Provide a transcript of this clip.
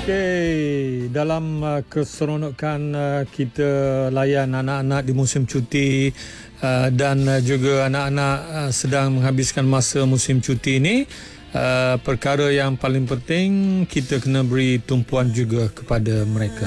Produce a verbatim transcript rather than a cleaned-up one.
Okey, dalam uh, keseronokan uh, kita layan anak-anak di musim cuti uh, dan uh, juga anak-anak uh, sedang menghabiskan masa musim cuti ini, uh, perkara yang paling penting kita kena beri tumpuan juga kepada mereka.